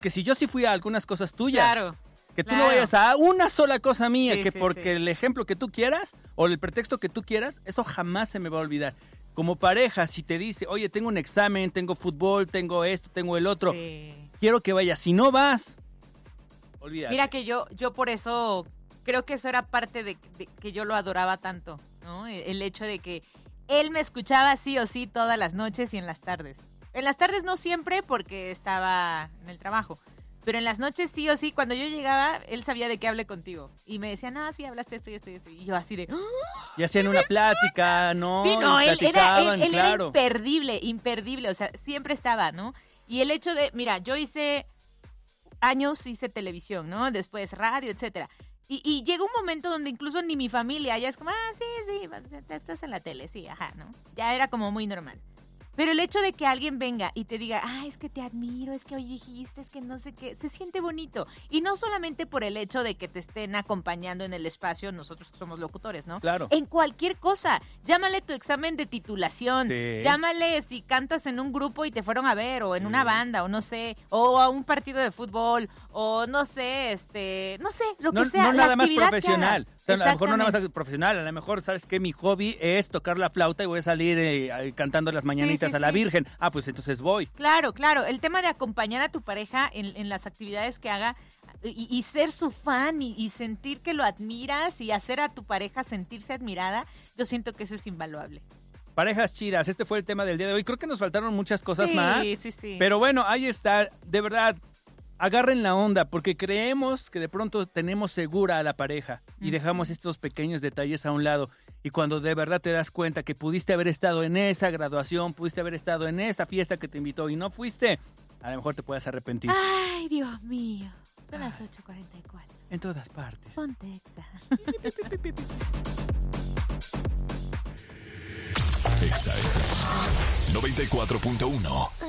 que si yo sí fui a algunas cosas tuyas. Claro. Que tú no vayas a una sola cosa mía, Sí, que sí, porque sí. el ejemplo que tú quieras o el pretexto que tú quieras, eso jamás se me va a olvidar. Como pareja, si te dice, oye, tengo un examen, tengo fútbol, tengo esto, tengo el otro, quiero que vayas. Si no vas, olvídate. Mira que yo por eso creo que eso era parte de que yo lo adoraba tanto, ¿no? El hecho de que él me escuchaba sí o sí todas las noches y en las tardes. En las tardes no siempre porque estaba en el trabajo, pero en las noches sí o sí, cuando yo llegaba, él sabía de qué hablé contigo. Y me decía, no, sí, hablaste esto y esto y esto. Y yo así de... Y hacían una plática, ¿no? Sí, no, Y él platicaban, era claro. imperdible, o sea, siempre estaba, ¿no? Y el hecho de, mira, yo hice televisión, ¿no? Después radio, etcétera. Y llegó un momento donde incluso ni mi familia, ya es como, sí, estás en la tele, sí, ajá, ¿no? Ya era como muy normal. Pero el hecho de que alguien venga y te diga, es que te admiro, es que hoy dijiste, es que no sé qué, se siente bonito. Y no solamente por el hecho de que te estén acompañando en el espacio, nosotros que somos locutores, ¿no? Claro. En cualquier cosa. Llámale tu examen de titulación, Sí. llámale si cantas en un grupo y te fueron a ver, o en una banda, o no sé, o a un partido de fútbol, o no sé, lo que sea. No la nada más actividad que profesional. hagas. O sea, a lo mejor no nada más Exactamente. profesional. A lo mejor, ¿sabes qué? Mi hobby es tocar la flauta y voy a salir cantando las mañanitas Sí, a la sí. Virgen. Pues entonces voy. Claro. El tema de acompañar a tu pareja en las actividades que haga y ser su fan y sentir que lo admiras y hacer a tu pareja sentirse admirada, yo siento que eso es invaluable. Parejas chidas, este fue el tema del día de hoy. Creo que nos faltaron muchas cosas Sí, más. sí. Pero bueno, ahí está. De verdad, agarren la onda porque creemos que de pronto tenemos segura a la pareja y dejamos estos pequeños detalles a un lado. Y cuando de verdad te das cuenta que pudiste haber estado en esa graduación, pudiste haber estado en esa fiesta que te invitó y no fuiste, a lo mejor te puedes arrepentir. Ay, Dios mío. Son las 8:44. En todas partes. Ponte Exa. Exa FM 94.1